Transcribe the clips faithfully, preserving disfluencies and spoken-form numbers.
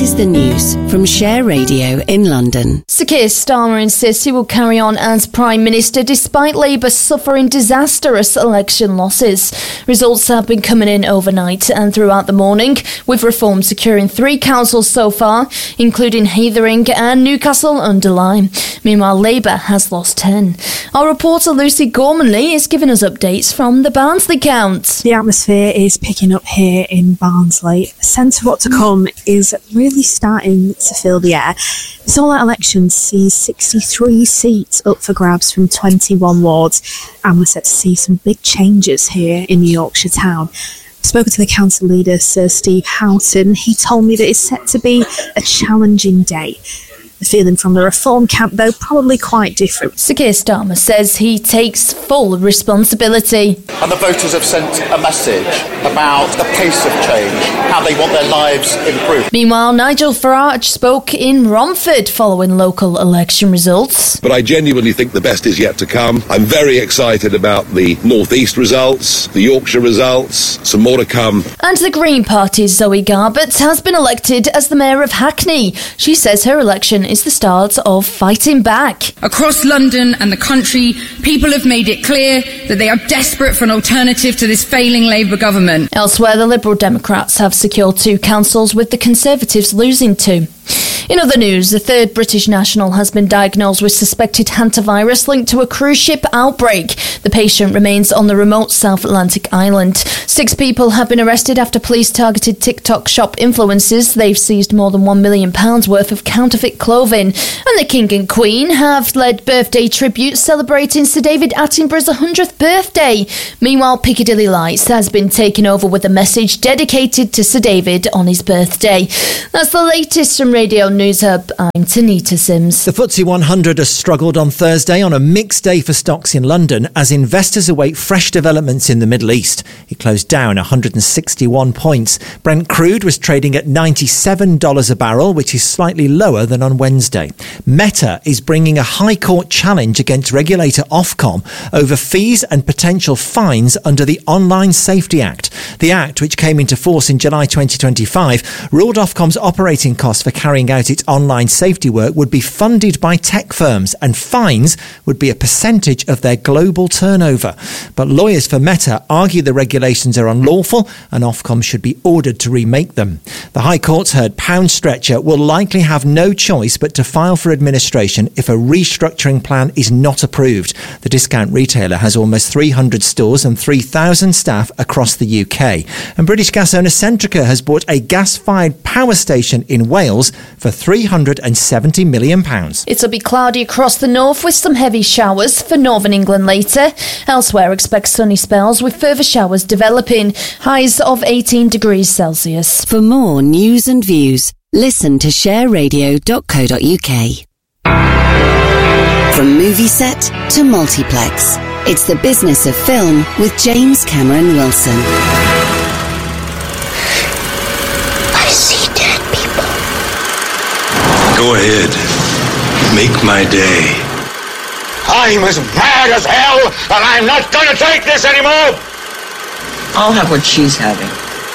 is the news from Share Radio in London. Sir Keir Starmer insists he will carry on as Prime Minister despite Labour suffering disastrous election losses. Results have been coming in overnight and throughout the morning, with Reform securing three councils so far, including Heathering and Newcastle under Lyme. Meanwhile, Labour has lost ten. Our reporter Lucy Gormanley is giving us updates from the Barnsley count. The atmosphere is picking up here in Barnsley. A sense of what to come is really starting to fill the air. This all-out election sees sixty-three seats up for grabs from twenty-one wards, and we're set to see some big changes here in Yorkshire Town. I've spoken to the council leader, Sir Steve Houghton. He told me that it's set to be a challenging day. The feeling from the Reform camp, though, probably quite different. Sir Keir Starmer says he takes full responsibility. And the voters have sent a message about the pace of change, how they want their lives improved. Meanwhile, Nigel Farage spoke in Romford following local election results. But I genuinely think the best is yet to come. I'm very excited about the North East results, the Yorkshire results, some more to come. And the Green Party's Zoe Garbett has been elected as the Mayor of Hackney. She says her election is the start of fighting back. Across London and the country, people have made it clear that they are desperate for an alternative to this failing Labour government. Elsewhere, the Liberal Democrats have secured two councils, with the Conservatives losing two. In other news, the third British national has been diagnosed with suspected hantavirus linked to a cruise ship outbreak. The patient remains on the remote South Atlantic island. Six people have been arrested after police targeted TikTok shop influencers. They've seized more than one million pounds worth of counterfeit clothing. And the King and Queen have led birthday tributes celebrating Sir David Attenborough's one hundredth birthday. Meanwhile, Piccadilly Lights has been taken over with a message dedicated to Sir David on his birthday. That's the latest from Radio News Hub. I'm Tanita Sims. The F T S E one hundred has struggled on Thursday on a mixed day for stocks in London as investors await fresh developments in the Middle East. It closed down one hundred sixty-one points. Brent crude was trading at ninety-seven dollars a barrel, which is slightly lower than on Wednesday. Meta is bringing a High Court challenge against regulator Ofcom over fees and potential fines under the Online Safety Act. The Act, which came into force in July twenty twenty-five, ruled Ofcom's operating costs for carrying out its online safety work would be funded by tech firms, and fines would be a percentage of their global turnover. But lawyers for Meta argue the regulations are unlawful and Ofcom should be ordered to remake them. The High Court's heard Pound Stretcher will likely have no choice but to file for administration if a restructuring plan is not approved. The discount retailer has almost three hundred stores and three thousand staff across the U K. And British gas owner Centrica has bought a gas-fired power station in Wales for three hundred seventy million pounds. It'll be cloudy across the north with some heavy showers for northern England later. Elsewhere, expect sunny spells with further showers developing. Highs of eighteen degrees Celsius. For more news and views, listen to share radio dot co dot uk. From movie set to multiplex, it's the business of film with James Cameron Wilson. I see dead people. Go ahead. Make my day. I'm as mad as hell, and I'm not going to take this anymore! I'll have what she's having.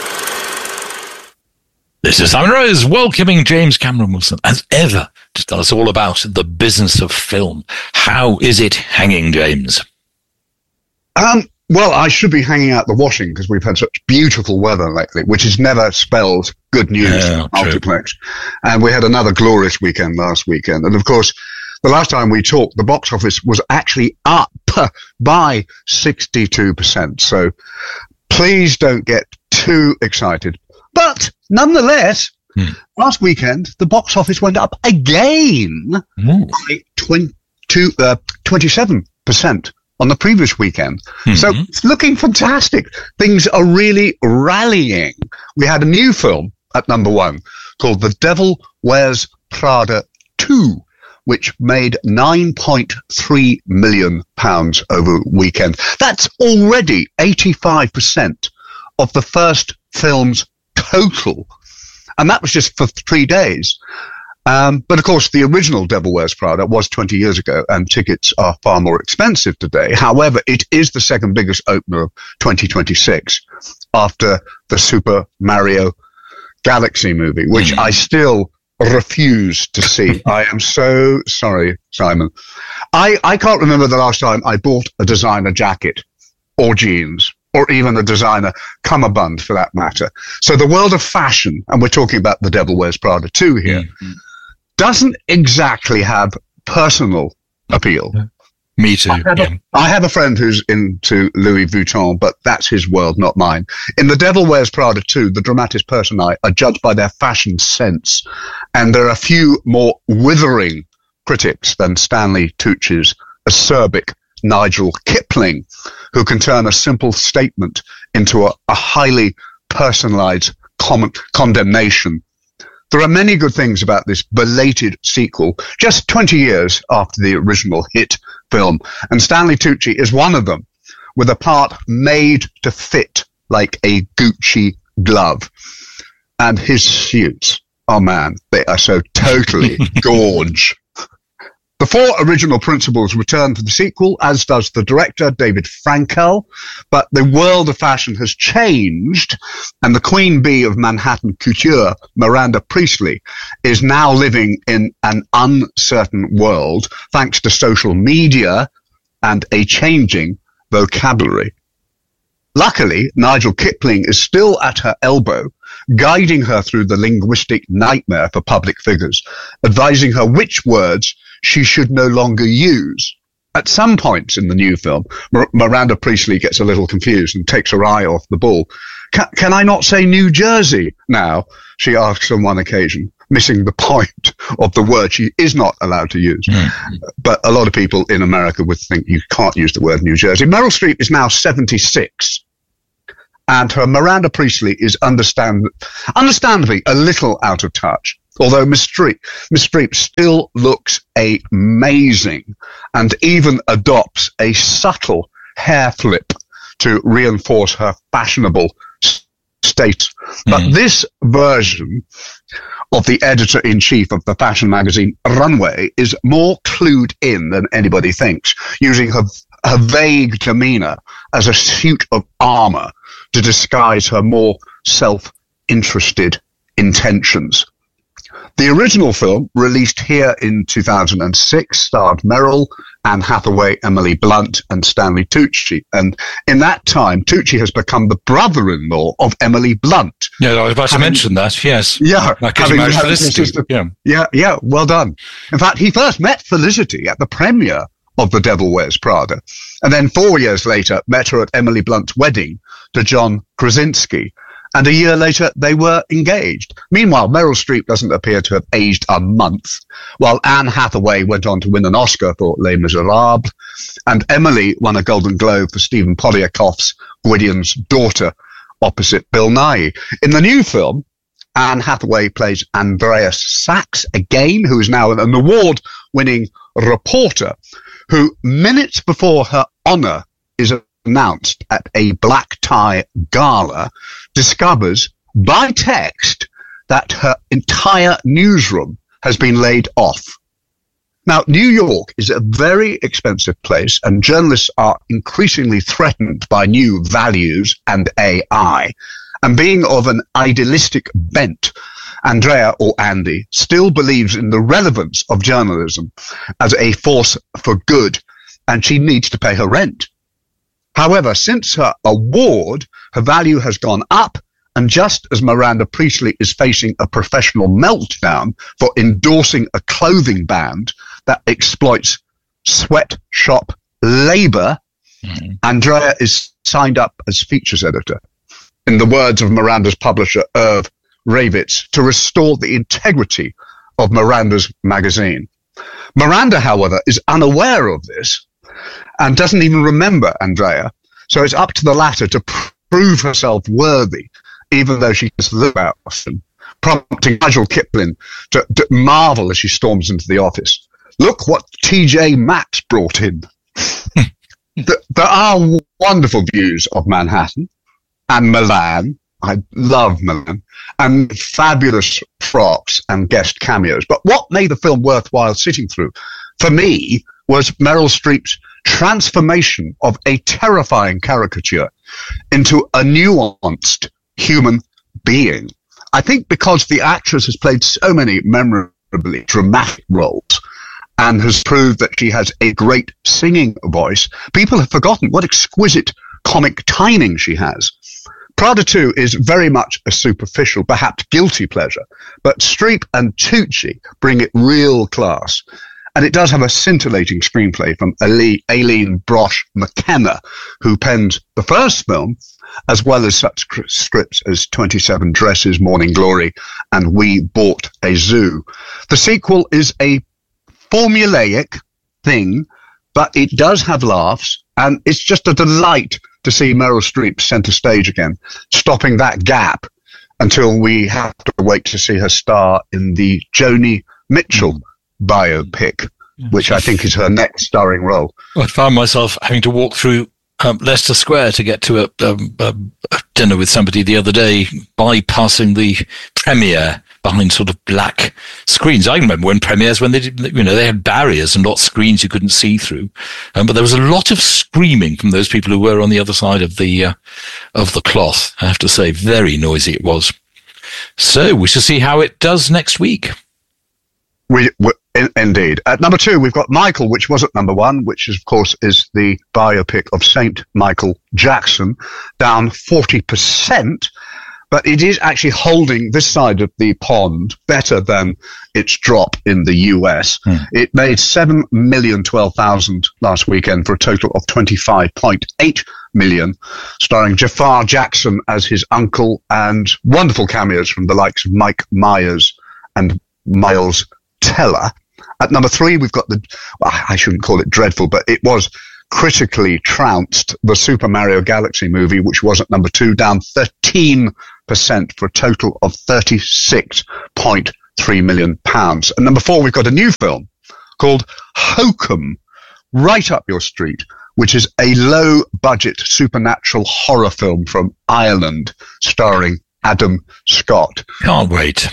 This is Simon Rose, welcoming James Cameron Wilson, as ever, to tell us all about the business of film. How is it hanging, James? Um, well, I should be hanging out the washing because we've had such beautiful weather lately, which has never spelled good news yeah, for multiplex. And we had another glorious weekend last weekend. And of course, the last time we talked, the box office was actually up by sixty-two percent. So please don't get too excited. But nonetheless, hmm. last weekend, the box office went up again Ooh. by twenty, uh, twenty-seven percent on the previous weekend. Mm-hmm. So it's looking fantastic. Things are really rallying. We had a new film at number one called The Devil Wears Prada two, which made nine point three million pounds over the weekend. That's already eighty-five percent of the first film's total. And that was just for three days. Um, but of course, the original Devil Wears Prada was twenty years ago, and tickets are far more expensive today. However, it is the second biggest opener of twenty twenty-six after the Super Mario Galaxy movie, which I still refuse to see. I am so sorry, Simon. I, I can't remember the last time I bought a designer jacket or jeans or even a designer cummerbund for that matter. So the world of fashion, and we're talking about The Devil Wears Prada two here, mm-hmm. doesn't exactly have personal appeal. Me too. I have, yeah. a, I have a friend who's into Louis Vuitton, but that's his world, not mine. In The Devil Wears Prada two, the dramatis personae are judged by their fashion sense, and there are few more withering critics than Stanley Tucci's acerbic Nigel Kipling, who can turn a simple statement into a, a highly personalized com- condemnation. There are many good things about this belated sequel, just twenty years after the original hit film, and Stanley Tucci is one of them, with a part made to fit like a Gucci glove. And his suits, oh man, they are so totally gorge. The four original principals return for the sequel, as does the director, David Frankel, but the world of fashion has changed, and the queen bee of Manhattan couture, Miranda Priestly, is now living in an uncertain world, thanks to social media and a changing vocabulary. Luckily, Nigel Kipling is still at her elbow, guiding her through the linguistic nightmare for public figures, advising her which words she should no longer use. At some points in the new film, Mir- Miranda Priestly gets a little confused and takes her eye off the ball. Can, can I not say New Jersey now? She asks on one occasion, missing the point of the word she is not allowed to use. Mm. But a lot of people in America would think you can't use the word New Jersey. Meryl Streep is now seventy-six. And her Miranda Priestly is understand, understandably a little out of touch. Although Miss Streep, Miss Streep still looks amazing and even adopts a subtle hair flip to reinforce her fashionable state. But mm. this version of the editor-in-chief of the fashion magazine Runway is more clued in than anybody thinks, using her, her vague demeanor as a suit of armor to disguise her more self-interested intentions. The original film, released here in two thousand six, starred Meryl, Anne Hathaway, Emily Blunt, and Stanley Tucci. And in that time, Tucci has become the brother-in-law of Emily Blunt. Yeah, I was about having, to mention that, yes. Yeah. Like having married Felicity. Yeah. yeah, yeah, well done. In fact, he first met Felicity at the premiere of The Devil Wears Prada, and then four years later met her at Emily Blunt's wedding to John Krasinski. And a year later, they were engaged. Meanwhile, Meryl Streep doesn't appear to have aged a month, while Anne Hathaway went on to win an Oscar for Les Miserables, and Emily won a Golden Globe for Stephen Polyakoff's Gwydion's daughter, opposite Bill Nighy. In the new film, Anne Hathaway plays Andreas Sachs again, who is now an award-winning reporter, who minutes before her honor is announced at a black tie gala, discovers by text that her entire newsroom has been laid off. Now, New York is a very expensive place, and journalists are increasingly threatened by new values and A I. And being of an idealistic bent, Andrea, or Andy, still believes in the relevance of journalism as a force for good, and she needs to pay her rent. However, since her award, her value has gone up, and just as Miranda Priestly is facing a professional meltdown for endorsing a clothing brand that exploits sweatshop labor, mm. Andrea is signed up as features editor. In the words of Miranda's publisher, Irv Ravitz, to restore the integrity of Miranda's magazine. Miranda, however, is unaware of this and doesn't even remember Andrea, so it's up to the latter to pr- prove herself worthy, even though she gets looked at often, prompting Nigel Kipling to, to marvel as she storms into the office. Look what T J Maxx brought in. There are wonderful views of Manhattan and Milan. I love Milan, and fabulous frocks and guest cameos. But what made the film worthwhile sitting through, for me, was Meryl Streep's transformation of a terrifying caricature into a nuanced human being. I think because the actress has played so many memorably dramatic roles and has proved that she has a great singing voice, people have forgotten what exquisite comic timing she has. Prada two is very much a superficial, perhaps guilty pleasure, but Streep and Tucci bring it real class. And it does have a scintillating screenplay from Aileen Brosh McKenna, who penned the first film, as well as such scripts as twenty-seven Dresses, Morning Glory, and We Bought a Zoo. The sequel is a formulaic thing, but it does have laughs, and it's just a delight to see Meryl Streep centre stage again, stopping that gap until we have to wait to see her star in the Joni Mitchell biopic, which I think is her next starring role. I found myself having to walk through um, Leicester Square to get to a, um, a, a dinner with somebody the other day, bypassing the premiere behind sort of black screens. I remember when premieres, when they did, you know, they had barriers and not screens you couldn't see through. Um, but there was a lot of screaming from those people who were on the other side of the, uh, of the cloth. I have to say, very noisy it was. So we shall see how it does next week. We, we in, indeed. At number two, we've got Michael, which was at number one, which is, of course is the biopic of Saint Michael Jackson, down forty percent. But it is actually holding this side of the pond better than its drop in the U S. Hmm. It made seven million twelve thousand last weekend for a total of twenty-five point eight million, starring Jafar Jackson as his uncle and wonderful cameos from the likes of Mike Myers and Miles Teller. At number three, we've got the, well, I shouldn't call it dreadful, but it was critically trounced, the Super Mario Galaxy movie, which was at number two, down thirteen percent for a total of thirty-six point three million pounds. And number four, we've got a new film called Hokum, right up your street, which is a low-budget supernatural horror film from Ireland, starring Adam Scott. Can't wait.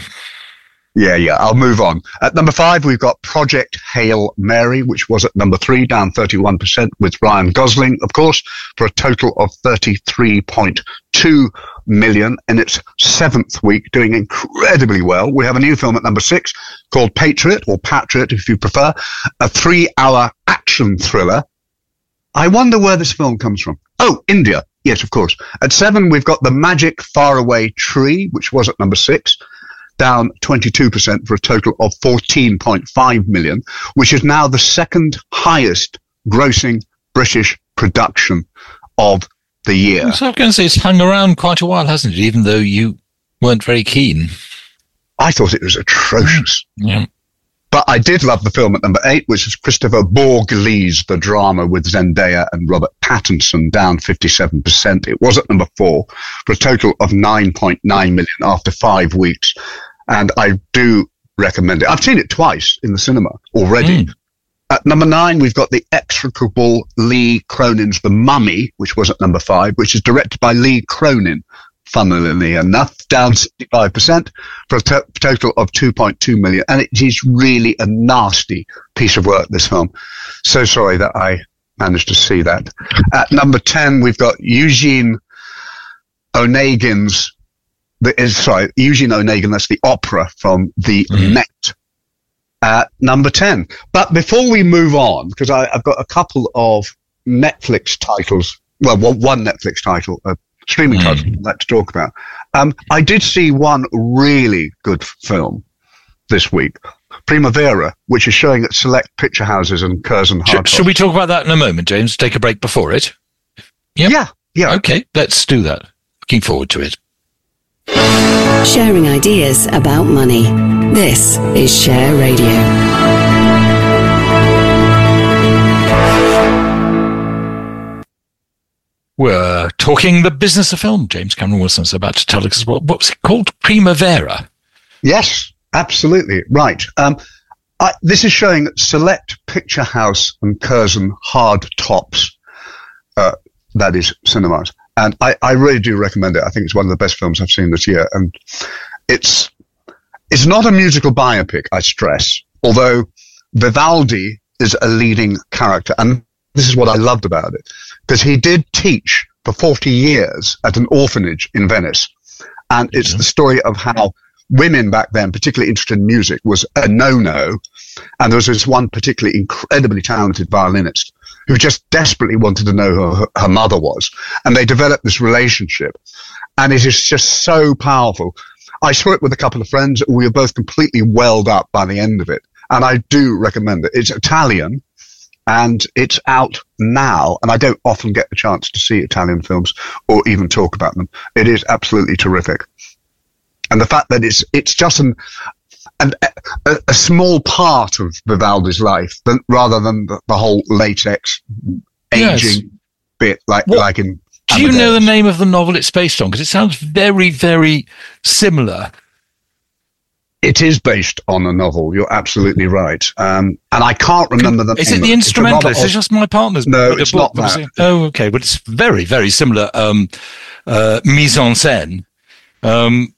Yeah, yeah, I'll move on. At number five, we've got Project Hail Mary, which was at number three, down thirty-one percent, with Ryan Gosling, of course, for a total of thirty-three point two million in its seventh week, doing incredibly well. We have a new film at number six called Patriot, or Patriot if you prefer, a three-hour action thriller. I wonder where this film comes from. Oh, India. Yes, of course. At seven, we've got The Magic Faraway Tree, which was at number six, down twenty-two percent for a total of fourteen point five million, which is now the second highest grossing British production of the year. So I was going to say, it's hung around quite a while, hasn't it? Even though you weren't very keen. I thought it was atrocious. Yeah. But I did love the film at number eight, which is Christopher Borglees, the drama with Zendaya and Robert Pattinson, down fifty-seven percent. It was at number four for a total of nine point nine million after five weeks. And I do recommend it. I've seen it twice in the cinema already. Mm. At number nine, we've got the execrable Lee Cronin's The Mummy, which was at number five, which is directed by Lee Cronin, funnily enough, down sixty-five percent for a to- total of two point two million. And it is really a nasty piece of work, this film. So sorry that I managed to see that. At number ten, we've got Eugene Onegin's The, is, sorry, Eugene Onegin, that's the opera from the mm. Met, at number ten. But before we move on, because I've got a couple of Netflix titles, well, one Netflix title, a streaming mm. title I'd like to talk about. Um, I did see one really good film this week, Primavera, which is showing at select picture houses and Curzon Hardtop. Sh- should we talk about that in a moment, James? Take a break before it? Yep. Yeah, yeah. Okay, let's do that. Looking forward to it. Sharing ideas about money. This is Share Radio. We're talking the business of film. James Cameron Wilson's about to tell us what, what was it called? Primavera. Yes, absolutely. Right. Um, I, this is showing at Select Picture House and Curzon Hardtops, uh, that is, cinemas. And I, I really do recommend it. I think it's one of the best films I've seen this year. And it's it's not a musical biopic, I stress, although Vivaldi is a leading character. And this is what I loved about it, because he did teach for forty years at an orphanage in Venice. And it's the story of how women back then, particularly interested in music, was a no-no. And there was this one particularly incredibly talented violinist who just desperately wanted to know who her, her mother was. And they developed this relationship. And it is just so powerful. I saw it with a couple of friends. We were both completely welled up by the end of it. And I do recommend it. It's Italian and it's out now. And I don't often get the chance to see Italian films or even talk about them. It is absolutely terrific. And the fact that it's it's just an, an a, a small part of Vivaldi's life, than, rather than the, the whole latex aging yes. bit, like what, like in. Do Amadeus. You know the name of the novel it's based on? Because it sounds very, very similar. It is based on a novel. You're absolutely right. Um, and I can't remember the is name. Is it The Instrumentalist? It's, it's just my partner's. No, it's not that. Oh, okay. But it's very, very similar um, uh, mise en scène. Um,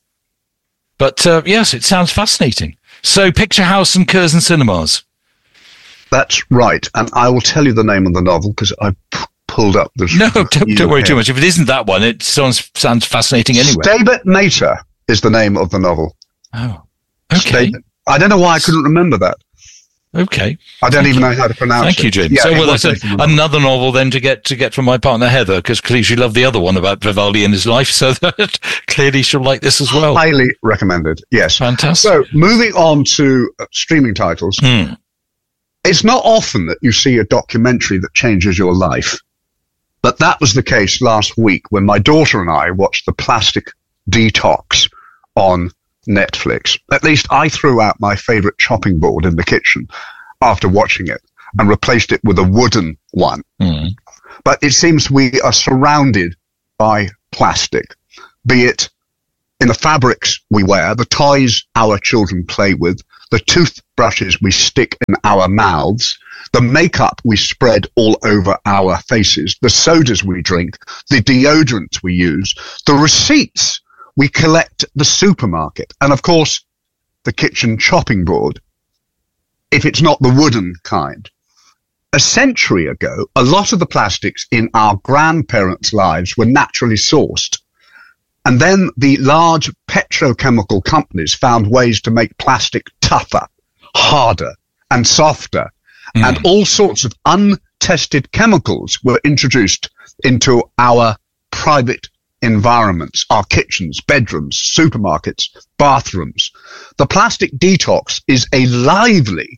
but uh, yes, it sounds fascinating. So Picture House and Curzon Cinemas. That's right. And I will tell you the name of the novel because I p- pulled up the... No, don't, don't worry too much. If it isn't that one, it sounds, sounds fascinating anyway. Stabat Mater is the name of the novel. Oh. Okay. State, I don't know why I couldn't remember that. Okay. I don't Thank even you. know how to pronounce Thank it. Thank you, James. Yeah, so, well, that's a, another novel then to get to get from my partner Heather, because clearly she loved the other one about Vivaldi and his life, so that clearly she'll like this as well. Highly recommended. Yes. Fantastic. So, moving on to uh, streaming titles. Mm. It's not often that you see a documentary that changes your life, but that was the case last week when my daughter and I watched The Plastic Detox on Netflix. At least I threw out my favorite chopping board in the kitchen after watching it and replaced it with a wooden one. Mm. But it seems we are surrounded by plastic, be it in the fabrics we wear, the toys our children play with, the toothbrushes we stick in our mouths, the makeup we spread all over our faces, the sodas we drink, the deodorants we use, the receipts we collect at the supermarket, and of course, the kitchen chopping board, if it's not the wooden kind. A century ago, a lot of the plastics in our grandparents' lives were naturally sourced. And then the large petrochemical companies found ways to make plastic tougher, harder, and softer. Mm. And all sorts of untested chemicals were introduced into our private environments, our kitchens, bedrooms, supermarkets, bathrooms. The Plastic Detox is a lively,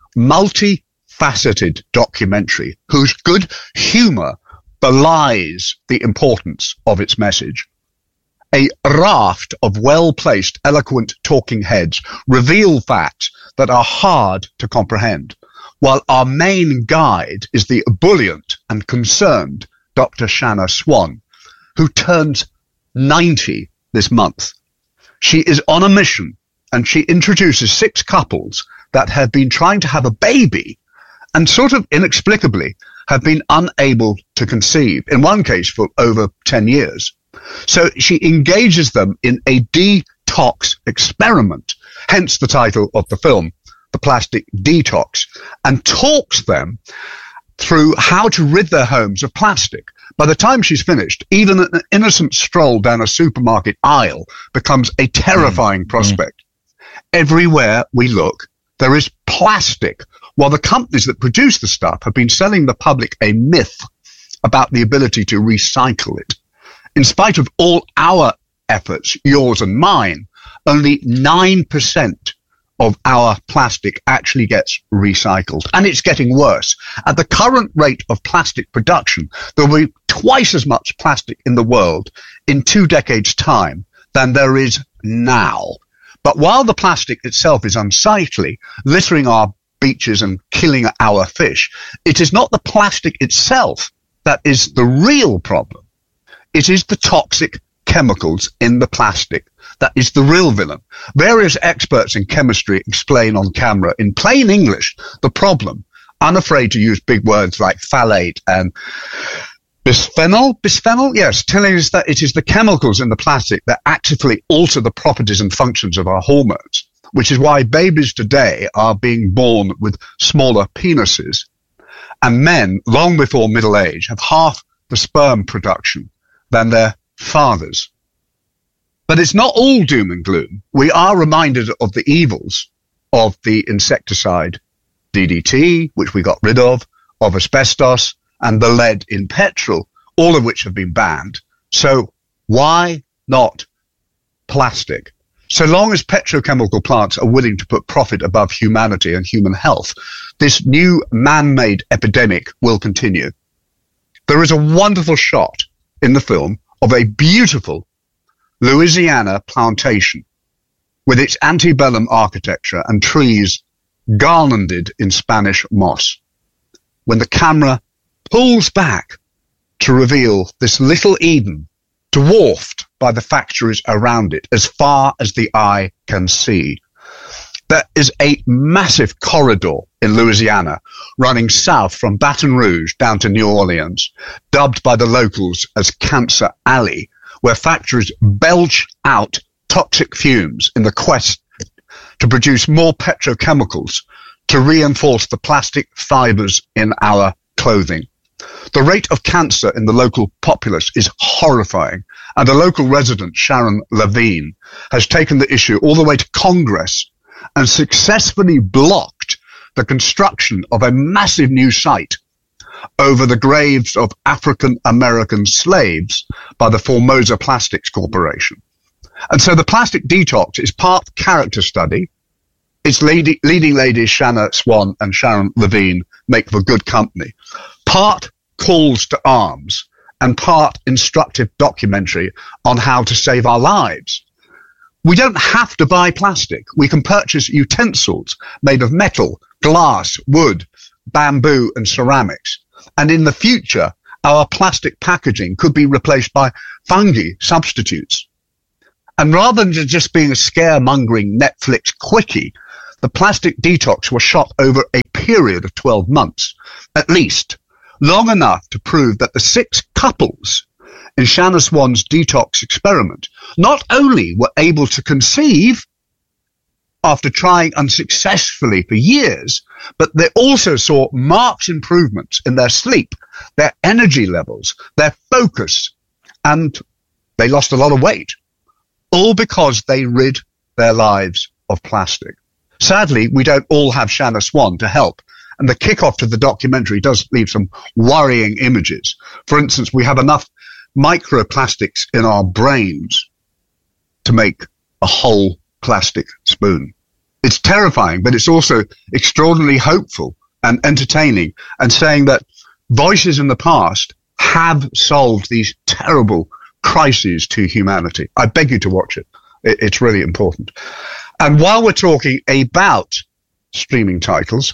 multi-faceted documentary whose good humour belies the importance of its message. A raft of well-placed, eloquent talking heads reveal facts that are hard to comprehend, while our main guide is the ebullient and concerned Doctor Shanna Swan, who turns ninety this month. She is on a mission, and she introduces six couples that have been trying to have a baby and sort of inexplicably have been unable to conceive, in one case for over ten years. So she engages them in a detox experiment, hence the title of the film, The Plastic Detox, and talks them through how to rid their homes of plastic. By the time she's finished, even an innocent stroll down a supermarket aisle becomes a terrifying mm. prospect. Mm. Everywhere we look, there is plastic, while the companies that produce the stuff have been selling the public a myth about the ability to recycle it. In spite of all our efforts, yours and mine, only nine percent of our plastic actually gets recycled. And it's getting worse. At the current rate of plastic production, there will be twice as much plastic in the world in two decades' time than there is now. But while the plastic itself is unsightly, littering our beaches and killing our fish, it is not the plastic itself that is the real problem. It is the toxic chemicals in the plastic that is the real villain. Various experts in chemistry explain on camera in plain English the problem, unafraid to use big words like phthalate and bisphenol. Bisphenol, yes, telling us that it is the chemicals in the plastic that actively alter the properties and functions of our hormones, which is why babies today are being born with smaller penises, and men, long before middle age, have half the sperm production than their fathers. But it's not all doom and gloom. We are reminded of the evils of the insecticide D D T, which we got rid of, of asbestos, and the lead in petrol, all of which have been banned. So why not plastic? So long as petrochemical plants are willing to put profit above humanity and human health, this new man-made epidemic will continue. There is a wonderful shot in the film of a beautiful Louisiana plantation with its antebellum architecture and trees garlanded in Spanish moss. When the camera pulls back to reveal this little Eden, dwarfed by the factories around it as far as the eye can see. There is a massive corridor in Louisiana running south from Baton Rouge down to New Orleans, dubbed by the locals as Cancer Alley, where factories belch out toxic fumes in the quest to produce more petrochemicals to reinforce the plastic fibers in our clothing. The rate of cancer in the local populace is horrifying, and a local resident, Sharon Levine, has taken the issue all the way to Congress and successfully blocked the construction of a massive new site over the graves of African-American slaves by the Formosa Plastics Corporation. And so the plastic detox is part character study. Its lady, leading ladies, Shanna Swan and Sharon Levine, make for good company. Part calls to arms and part instructive documentary on how to save our lives. We don't have to buy plastic. We can purchase utensils made of metal, glass, wood, bamboo and ceramics. And in the future, our plastic packaging could be replaced by fungi substitutes. And rather than just being a scaremongering Netflix quickie, the plastic detox was shot over a period of twelve months, at least, long enough to prove that the six couples in Shanna Swan's detox experiment not only were able to conceive after trying unsuccessfully for years, but they also saw marked improvements in their sleep, their energy levels, their focus, and they lost a lot of weight, all because they rid their lives of plastic. Sadly, we don't all have Shanna Swan to help. And the kickoff to the documentary does leave some worrying images. For instance, we have enough microplastics in our brains to make a whole plastic spoon. It's terrifying, but it's also extraordinarily hopeful and entertaining, and saying that voices in the past have solved these terrible crises to humanity. I beg you to watch it. It's really important. And while we're talking about streaming titles,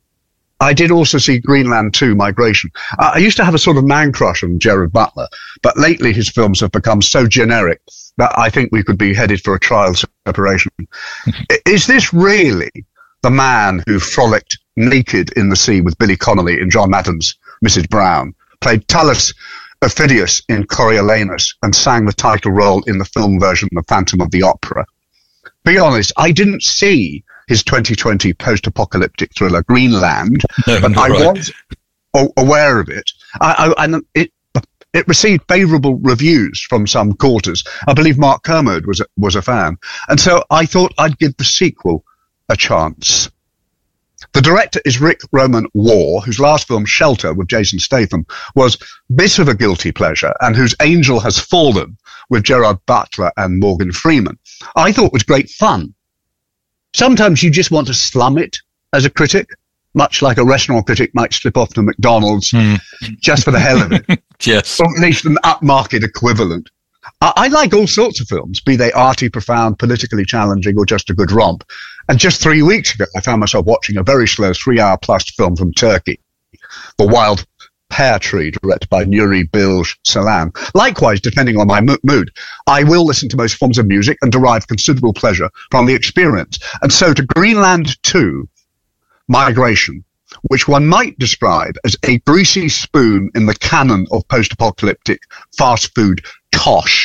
I did also see Greenland two Migration. I used to have a sort of man crush on Gerard Butler, but lately his films have become so generic that I think we could be headed for a trial separation. Is this really the man who frolicked naked in the sea with Billy Connolly in John Madden's Missus Brown, played Tullus Ophidius in Coriolanus, and sang the title role in the film version of Phantom of the Opera? Be honest, I didn't see his twenty twenty post-apocalyptic thriller Greenland, no, but I right. was o- aware of it. I, I, and it it received favourable reviews from some quarters. I believe Mark Kermode was a, was a fan, and so I thought I'd give the sequel a chance. The director is Rick Roman Waugh, whose last film, Shelter, with Jason Statham, was a bit of a guilty pleasure, and whose Angel Has Fallen, with Gerard Butler and Morgan Freeman, I thought was great fun. Sometimes you just want to slum it as a critic, much like a restaurant critic might slip off to McDonald's mm. just for the hell of it. Yes. Or at least an upmarket equivalent. I, I like all sorts of films, be they arty, profound, politically challenging, or just a good romp. And just three weeks ago, I found myself watching a very slow three-hour-plus film from Turkey, The Wild Pear Tree, directed by Nuri Bilge Ceylan. Likewise, depending on my mo- mood, I will listen to most forms of music and derive considerable pleasure from the experience. And so to Greenland two, Migration, which one might describe as a greasy spoon in the canon of post-apocalyptic fast food tosh.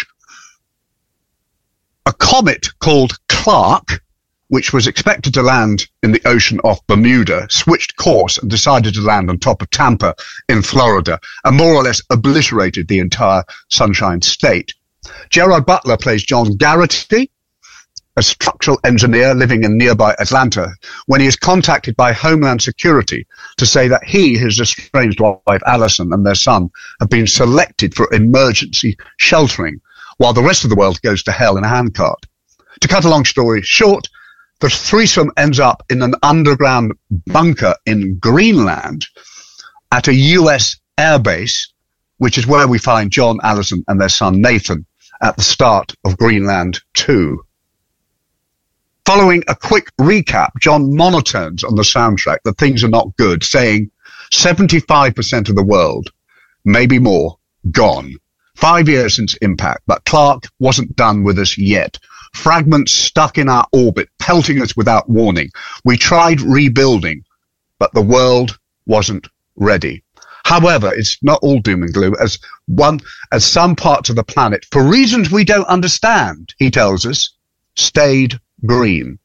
A comet called Clark, which was expected to land in the ocean off Bermuda, switched course and decided to land on top of Tampa in Florida, and more or less obliterated the entire Sunshine State. Gerard Butler plays John Garrity, a structural engineer living in nearby Atlanta, when he is contacted by Homeland Security to say that he, his estranged wife Alison, and their son have been selected for emergency sheltering, while the rest of the world goes to hell in a handcart. To cut a long story short, the threesome ends up in an underground bunker in Greenland at a U S airbase, which is where we find John, Alison, and their son Nathan at the start of Greenland two. Following a quick recap, John monotones on the soundtrack that things are not good, saying seventy-five percent of the world, maybe more, gone. Five years since impact, but Clark wasn't done with us yet. Fragments stuck in our orbit, pelting us without warning. We tried rebuilding, but the world wasn't ready. However, it's not all doom and gloom, as one, as some parts of the planet, for reasons we don't understand, he tells us, stayed green.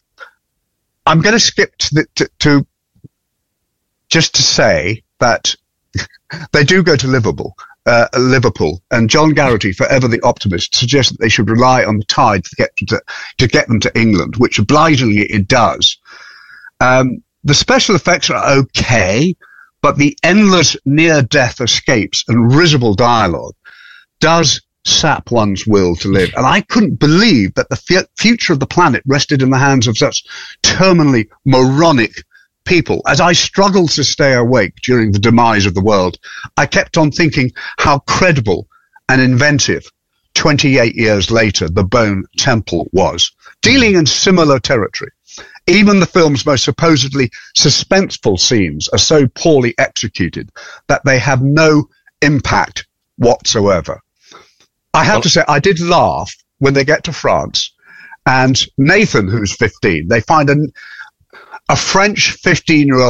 I'm going to skip to, the, to, to just to say that they do go to Liverpool, uh, Liverpool, and John Garrity, forever the optimist, suggests that they should rely on the tide to get to, to get them to England, which obligingly it does. Um, the special effects are okay, but the endless near-death escapes and risible dialogue does sap one's will to live. And I couldn't believe that the f- future of the planet rested in the hands of such terminally moronic people. As I struggled to stay awake during the demise of the world, I kept on thinking how credible and inventive twenty-eight years later the Bone Temple was. Dealing in similar territory, even the film's most supposedly suspenseful scenes are so poorly executed that they have no impact whatsoever. I have to say, I did laugh when they get to France, and Nathan, who's fifteen, they find a, a French fifteen-year-old